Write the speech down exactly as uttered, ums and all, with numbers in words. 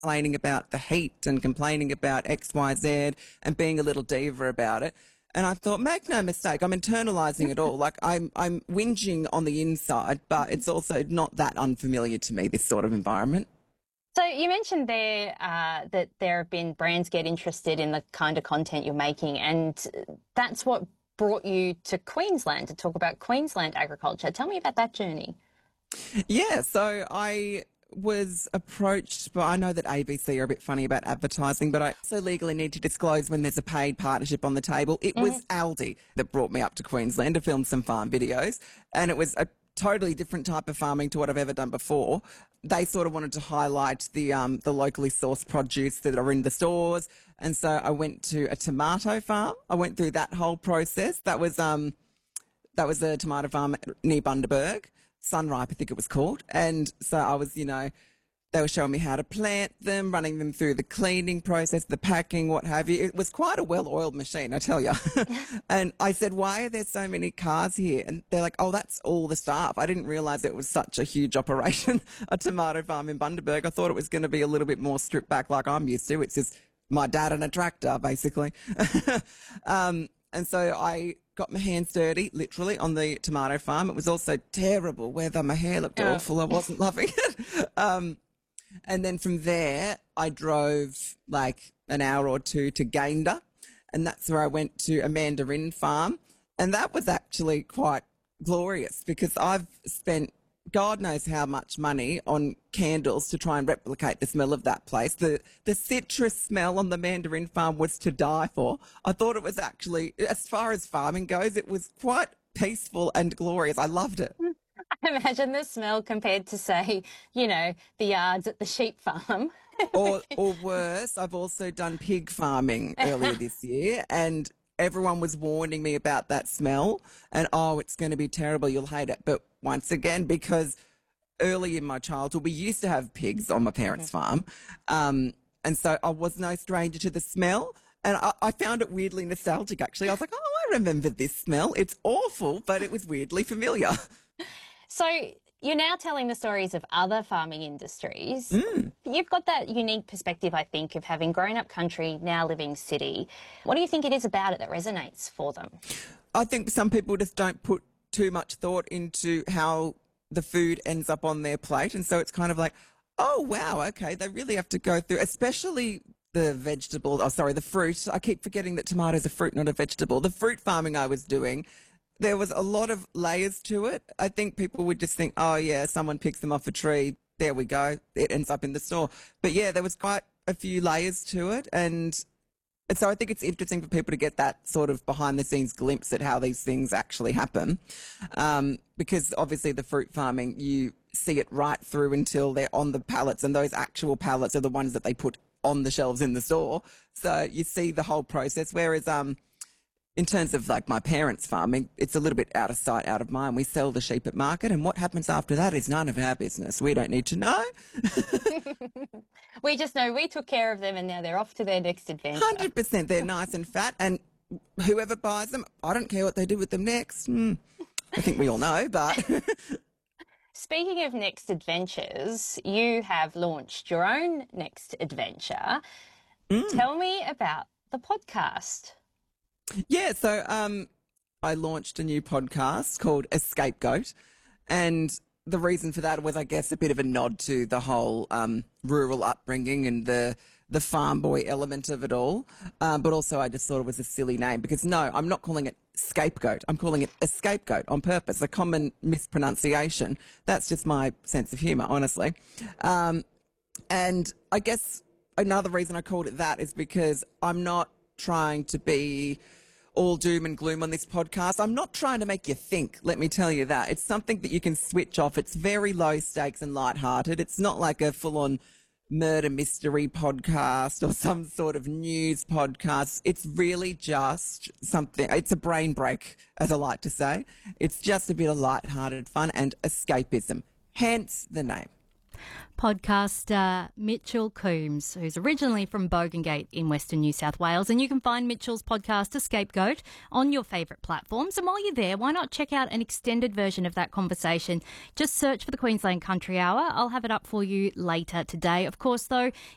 complaining about the heat and complaining about X, Y, Z and being a little diva about it. And I thought, make no mistake, I'm internalizing it all. Like I'm, I'm whinging on the inside, but it's also not that unfamiliar to me, this sort of environment. So you mentioned there uh, that there have been brands get interested in the kind of content you're making, and that's what brought you to Queensland to talk about Queensland agriculture. Tell me about that journey. Yeah, so I was approached by, I know that A B C are a bit funny about advertising, but I also legally need to disclose when there's a paid partnership on the table. It mm-hmm. was Aldi that brought me up to Queensland to film some farm videos, and it was a totally different type of farming to what I've ever done before. They sort of wanted to highlight the um, the locally sourced produce that are in the stores, and so I went to a tomato farm. I went through that whole process. That was um that was a tomato farm near Bundaberg. Sunripe, I think it was called. And so I was, you know, they were showing me how to plant them, running them through the cleaning process, the packing, what have you. It was quite a well-oiled machine, I tell you. And I said, why are there so many cars here? And they're like, oh, that's all the staff. I didn't realise it was such a huge operation, a tomato farm in Bundaberg. I thought it was going to be a little bit more stripped back like I'm used to. It's just my dad and a tractor, basically. um, and so I got my hands dirty, literally, on the tomato farm. It was also terrible weather. My hair looked oh. awful. I wasn't loving it. Um, and then from there, I drove like an hour or two to Gayndah, and that's where I went to a mandarin farm. And that was actually quite glorious because I've spent God knows how much money on candles to try and replicate the smell of that place. The the citrus smell on the mandarin farm was to die for. I thought it was actually, as far as farming goes, it was quite peaceful and glorious. I loved it. Imagine the smell compared to, say, you know, the yards at the sheep farm. or or worse, I've also done pig farming earlier this year, and everyone was warning me about that smell and, oh, it's going to be terrible, you'll hate it. But once again, because early in my childhood, we used to have pigs on my parents' mm-hmm. farm. Um, and so I was no stranger to the smell. And I, I found it weirdly nostalgic, actually. I was like, oh, I remember this smell. It's awful, but it was weirdly familiar. So you're now telling the stories of other farming industries. Mm. You've got that unique perspective, I think, of having grown up country, now living city. What do you think it is about it that resonates for them? I think some people just don't put too much thought into how the food ends up on their plate. And so it's kind of like, oh, wow, okay, they really have to go through, especially the vegetable, oh, sorry, the fruit. I keep forgetting that tomatoes are fruit, not a vegetable. The fruit farming I was doing, there was a lot of layers to it. I think people would just think, oh, yeah, someone picks them off a tree. There we go. It ends up in the store. But, yeah, there was quite a few layers to it. And, and so I think it's interesting for people to get that sort of behind-the-scenes glimpse at how these things actually happen. Um, because, obviously, the fruit farming, you see it right through until they're on the pallets, and those actual pallets are the ones that they put on the shelves in the store. So you see the whole process, whereas... um. In terms of like my parents' farming, it's a little bit out of sight, out of mind. We sell the sheep at market, and what happens after that is none of our business. We don't need to know. We just know we took care of them and now they're off to their next adventure. one hundred percent. They're nice and fat, and whoever buys them, I don't care what they do with them next. Mm, I think we all know, but... Speaking of next adventures, you have launched your own next adventure. Mm. Tell me about the podcast. Yeah, so um, I launched a new podcast called Escapegoat, and the reason for that was, I guess, a bit of a nod to the whole um, rural upbringing and the the farm boy element of it all, um, but also I just thought it was a silly name because, no, I'm not calling it Scapegoat. I'm calling it a scapegoat on purpose, a common mispronunciation. That's just my sense of humour, honestly. Um, and I guess another reason I called it that is because I'm not trying to be all doom and gloom on this podcast. I'm not trying to make you think, let me tell you that. It's something that you can switch off. It's very low stakes and lighthearted. It's not like a full-on murder mystery podcast or some sort of news podcast. It's really just something, it's a brain break, as I like to say. It's just a bit of lighthearted fun and escapism, hence the name. Podcaster Mitchell Coombs, who's originally from Bogongate in Western New South Wales. And you can find Mitchell's podcast, Escapegoat, on your favourite platforms. And while you're there, why not check out an extended version of that conversation? Just search for the Queensland Country Hour. I'll have it up for you later today. Of course, though,